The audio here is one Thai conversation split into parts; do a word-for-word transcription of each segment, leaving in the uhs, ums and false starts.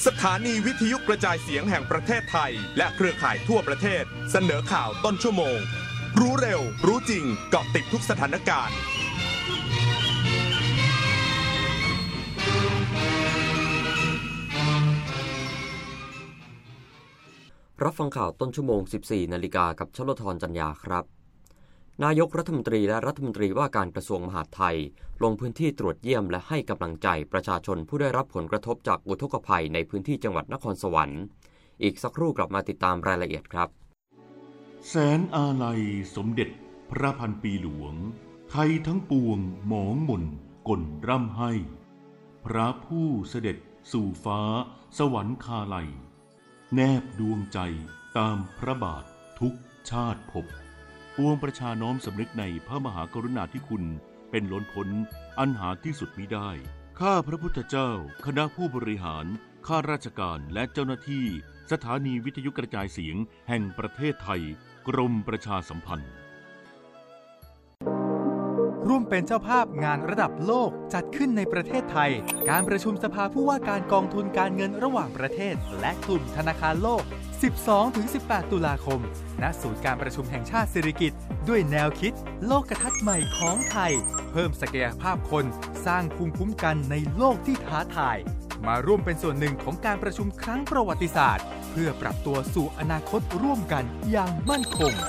สถานีวิทยุกระจายเสียงแห่งประเทศไทยและเครือข่ายทั่วประเทศเสนอข่าวต้นชั่วโมงรู้เร็วรู้จริงเกาะติดทุกสถานการณ์รับฟังข่าวต้นชั่วโมง สิบสี่ นาฬิกากับชลธรจันยาครับนายกรัฐมนตรีและรัฐมนตรีว่าการกระทรวงมหาดไทยลงพื้นที่ตรวจเยี่ยมและให้กำลังใจประชาชนผู้ได้รับผลกระทบจากอุทกภัยในพื้นที่จังหวัดนครสวรรค์อีกสักครู่กลับมาติดตามรายละเอียดครับแสนอาลัยสมเด็จพระพันปีหลวงไทยทั้งปวงหมองหม่นก่นร่ำให้พระผู้เสด็จสู่ฟ้าสวรรคาลัยแนบดวงใจตามพระบาททุกชาติภพปวงประชาน้อมสำนึกในพระมหากรุณาธิคุณเป็นล้นพ้นอันหาที่สุดมิได้ข้าพระพุทธเจ้าคณะผู้บริหารข้าราชการและเจ้าหน้าที่สถานีวิทยุกระจายเสียงแห่งประเทศไทยกรมประชาสัมพันธ์ร่วมเป็นเจ้าภาพงานระดับโลกจัดขึ้นในประเทศไทยการประชุมสภาผู้ว่าการกองทุนการเงินระหว่างประเทศและกลุ่มธนาคารโลก สิบสองถึงสิบแปด ตุลาคมณศูนย์การประชุมแห่งชาติสิริกิติ์ด้วยแนวคิดโลกทัศน์ใหม่ของไทยเพิ่มศักยภาพคนสร้างภูมิคุ้มกันในโลกที่ท้าทายมาร่วมเป็นส่วนหนึ่งของการประชุมครั้งประวัติศาสตร์เพื่อปรับตัวสู่อนาคตร่วมกันอย่างมั่นคง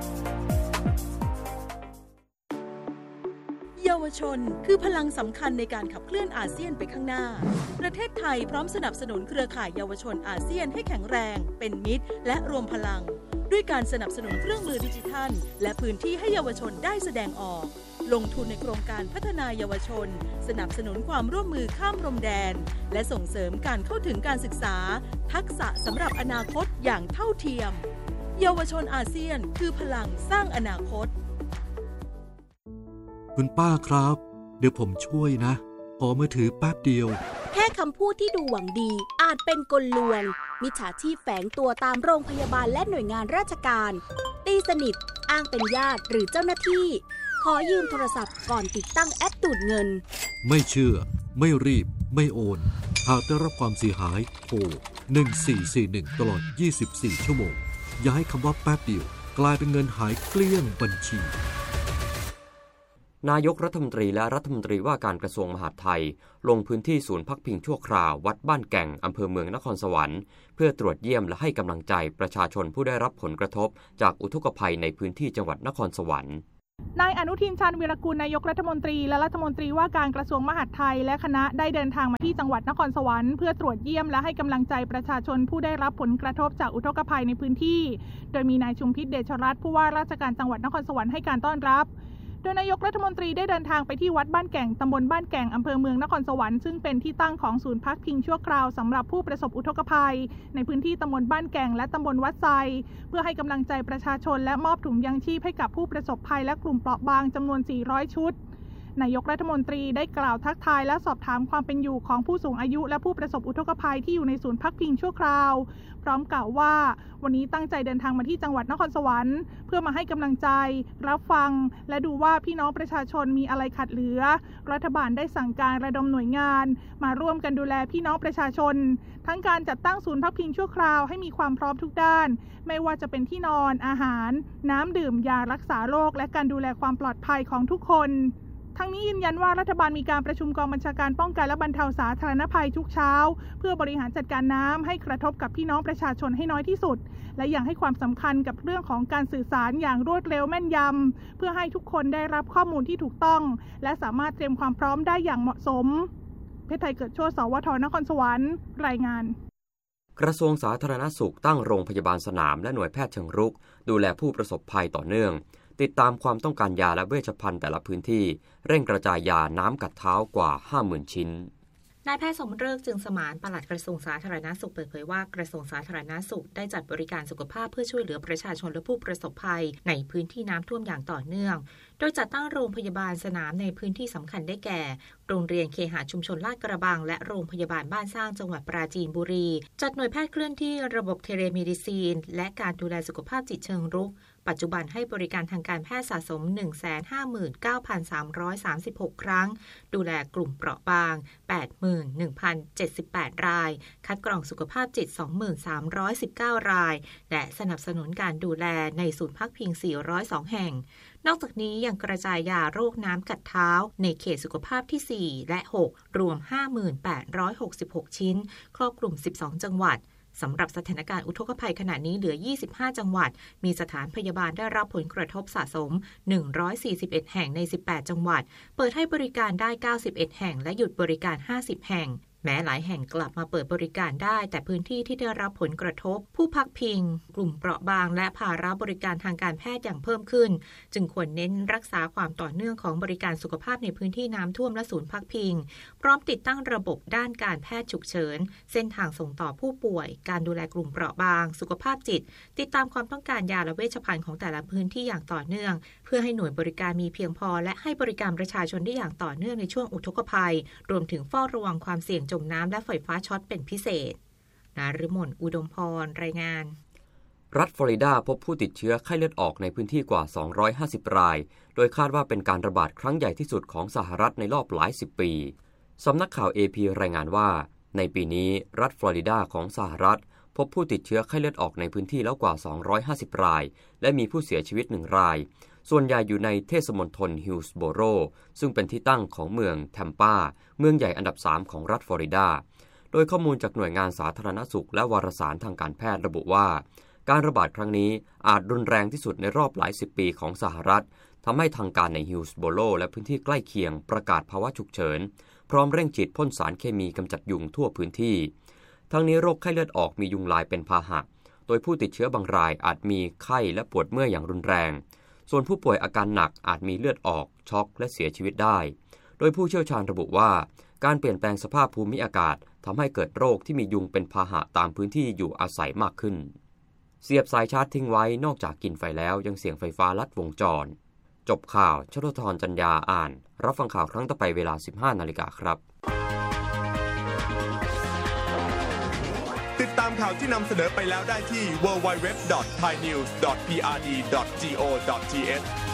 เยาวชนคือพลังสำคัญในการขับเคลื่อนอาเซียนไปข้างหน้าประเทศไทยพร้อมสนับสนุนเครือข่ายเยาวชนอาเซียนให้แข็งแรงเป็นมิตรและรวมพลังด้วยการสนับสนุนเครื่องมือดิจิทัลและพื้นที่ให้เยาวชนได้แสดงออกลงทุนในโครงการพัฒนาเยาวชนสนับสนุนความร่วมมือข้ามพรมแดนและส่งเสริมการเข้าถึงการศึกษาทักษะสำหรับอนาคตอย่างเท่าเทียมเยาวชนอาเซียนคือพลังสร้างอนาคตคุณป้าครับเดี๋ยวผมช่วยนะขอมือถือแป๊บเดียวแค่คำพูดที่ดูหวังดีอาจเป็นกลลวงมิจฉาชีพแฝงตัวตามโรงพยาบาลและหน่วยงานราชการตีสนิทอ้างเป็นญาติหรือเจ้าหน้าที่ขอยืมโทรศัพท์ก่อนติดตั้งแอปดูดเงินไม่เชื่อไม่รีบไม่โอนหากได้รับความเสียหายโทรหนึ่งสี่สี่หนึ่งตลอดยี่สิบสี่ชั่วโมงอย่าให้คำว่าแป๊บเดียวกลายเป็นเงินหายเกลี้ยงบัญชีนายกรัฐมนตรีและรัฐมนตรีว่าการกระทรวงมหาดไทยลงพื้นที่ศูนย์พักพิงชั่วคราววัดบ้านแก่งอำเภอเมืองนครสวรรค์เพื่อตรวจเยี่ยมและให้กำลังใจประชาชนผู้ได้รับผลกระทบจากอุทกภัยในพื้นที่จังหวัดนครสวรรค์นายอนุทินชาญวีรกูลนายกรัฐมนตรีและรัฐมนตรีว่าการกระทรวงมหาดไทยและคณะได้เดินทางมาที่จังหวัดนครสวรรค์เพื่อตรวจเยี่ยมและให้กำลังใจประชาชนผู้ได้รับผลกระทบจากอุทกภัยในพื้นที่โดยมีนายชุมพิษเดชรัตน์ผู้ว่าราชการจังหวัดนครสวรรค์ให้การต้อนรับโดยนายกรัฐมนตรีได้เดินทางไปที่วัดบ้านแก่งตำบลบ้านแก่งอำเภอเมืองนครสวรรค์ซึ่งเป็นที่ตั้งของศูนย์พักพิงชั่วคราวสำหรับผู้ประสบอุทกภัยในพื้นที่ตำบลบ้านแก่งและตำบลวัดไซเพื่อให้กำลังใจประชาชนและมอบถุงยังชีพให้กับผู้ประสบภัยและกลุ่มเปราะบางจำนวนสี่ร้อยชุดนายกรัฐมนตรีได้กล่าวทักทายและสอบถามความเป็นอยู่ของผู้สูงอายุและผู้ประสบอุทกภัยที่อยู่ในศูนย์พักพิงชั่วคราวพร้อมกล่าวว่าวันนี้ตั้งใจเดินทางมาที่จังหวัดนครสวรรค์เพื่อมาให้กำลังใจรับฟังและดูว่าพี่น้องประชาชนมีอะไรขาดเหลือรัฐบาลได้สั่งการระดมหน่วยงานมาร่วมกันดูแลพี่น้องประชาชนทั้งการจัดตั้งศูนย์พักพิงชั่วคราวให้มีความพร้อมทุกด้านไม่ว่าจะเป็นที่นอนอาหารน้ำดื่มยารักษาโรคและการดูแลความปลอดภัยของทุกคนทั้งนี้ยืนยันว่ารัฐบาลมีการประชุมกองบัญชาการป้องกันและบรรเทาสาธารณภัยทุกเช้าเพื่อบริหารจัดการน้ำให้กระทบกับพี่น้องประชาชนให้น้อยที่สุดและยังให้ความสำคัญกับเรื่องของการสื่อสารอย่างรวดเร็วแม่นยำเพื่อให้ทุกคนได้รับข้อมูลที่ถูกต้องและสามารถเตรียมความพร้อมได้อย่างเหมาะสมเพชรไทยเกิดโชติสวทนครสวรรค์รายงานกระทรวงสาธารณสุขตั้งโรงพยาบาลสนามและหน่วยแพทย์เชิงรุกดูแลผู้ประสบภัยต่อเนื่องติดตามความต้องการยาและเวชภัณฑ์แต่ละพื้นที่เร่งกระจายยาน้ำกัดเท้ากว่า ห้าหมื่น ชิ้นนายแพทย์สมฤกษ์จึงสมานปลัดกระทรวงสาธารณสุขเปิดเผยว่ากระทรวงสาธารณสุขได้จัดบริการสุขภาพเพื่อช่วยเหลือประชาชนและผู้ประสบภัยในพื้นที่น้ำท่วมอย่างต่อเนื่องโดยจัดตั้งโรงพยาบาลสนามในพื้นที่สำคัญได้แก่โรงเรียนเคหะชุมชนลาดกระบังและโรงพยาบาลบ้านสร้างจังหวัดปราจีนบุรีจัดหน่วยแพทย์เคลื่อนที่ระบบเทเลเมดิซีนและการดูแลสุขภาพจิตเชิงรุกปัจจุบันให้บริการทางการแพทย์สะสม หนึ่งแสนห้าหมื่นเก้าพันสามร้อยสามสิบหก ครั้งดูแลกลุ่มเปราะบาง แปดหมื่นหนึ่งพันเจ็ดสิบแปด รายคัดกรองสุขภาพจิต สองหมื่นสามร้อยสิบเก้า รายและสนับสนุนการดูแลในศูนย์พักพิง สี่ร้อยสอง แห่งนอกจากนี้ยังกระจายยาโรคน้ำกัดเท้าในเขตสุขภาพที่ สี่ และ หก รวม ห้าหมื่นแปดร้อยหกสิบหก ชิ้นครอบคลุม สิบสอง จังหวัดสำหรับสถานการณ์อุทกภัยขณะนี้เหลือ ยี่สิบห้า จังหวัดมีสถานพยาบาลได้รับผลกระทบสะสม หนึ่งร้อยสี่สิบเอ็ด แห่งใน สิบแปด จังหวัดเปิดให้บริการได้ เก้าสิบเอ็ด แห่งและหยุดบริการ ห้าสิบ แห่งแม้หลายแห่งกลับมาเปิดบริการได้แต่พื้นที่ที่ได้รับผลกระทบผู้พักพิงกลุ่มเปราะบางและภาระบริการทางการแพทย์อย่างเพิ่มขึ้นจึงควรเน้นรักษาความต่อเนื่องของบริการสุขภาพในพื้นที่น้ำท่วมและศูนย์พักพิงพร้อมติดตั้งระบบด้านการแพทย์ฉุกเฉินเส้นทางส่งต่อผู้ป่วยการดูแลกลุ่มเปราะบางสุขภาพจิตติดตามความต้องการยาและเวชภัณฑ์ของแต่ละพื้นที่อย่างต่อเนื่องเพื่อให้หน่วยบริการมีเพียงพอและให้บริการประชาชนได้อย่างต่อเนื่องในช่วงอุทกภัยรวมถึงเฝ้าระวังความเสี่ยงจมน้ำและไฟฟ้าช็อตเป็นพิเศษนฤมลอุดมพรรายงานรัฐฟลอริดาพบผู้ติดเชื้อไข้เลือดออกในพื้นที่กว่าสองร้อยห้าสิบรายโดยคาดว่าเป็นการระบาดครั้งใหญ่ที่สุดของสหรัฐในรอบหลายสิบปีสำนักข่าว เอ พี รายงานว่าในปีนี้รัฐฟลอริดาของสหรัฐพบผู้ติดเชื้อไข้เลือดออกในพื้นที่แล้วกว่าสองร้อยห้าสิบรายและมีผู้เสียชีวิตหนึ่งรายส่วนใหญ่อยู่ในเทศมณฑลฮิลส์โบโรซึ่งเป็นที่ตั้งของเมืองแทมปาเมืองใหญ่อันดับสามของรัฐฟลอริดาโดยข้อมูลจากหน่วยงานสาธารณสุขและวารสารทางการแพทย์ระบุว่าการระบาดครั้งนี้อาจรุนแรงที่สุดในรอบหลายสิบปีของสหรัฐทำให้ทางการในฮิลส์โบโรและพื้นที่ใกล้เคียงประกาศภาวะฉุกเฉินพร้อมเร่งฉีดพ่นสารเคมีกำจัดยุงทั่วพื้นที่ทั้งนี้โรคไข้เลือดออกมียุงลายเป็นพาหะโดยผู้ติดเชื้อบางรายอาจมีไข้และปวดเมื่อยอย่างรุนแรงส่วนผู้ป่วยอาการหนักอาจมีเลือดออกช็อกและเสียชีวิตได้โดยผู้เชี่ยวชาญระบุว่าการเปลี่ยนแปลงสภาพภูมิอากาศทำให้เกิดโรคที่มียุงเป็นพาหะตามพื้นที่อยู่อาศัยมากขึ้นเสียบสายชาร์จทิ้งไว้นอกจากกินไฟแล้วยังเสี่ยงไฟฟ้าลัดวงจรจบข่าวชลธรจัญญาอ่านรับฟังข่าวครั้งต่อไปเวลา สิบห้านาฬิกาครับติดตามข่าวที่นำเสนอไปแล้วได้ที่ ดับเบิลยู ดับเบิลยู ดับเบิลยู ดอท ไทยนิวส์ ดอท พี อาร์ ดี ดอท จี โอ ดอท ที เอช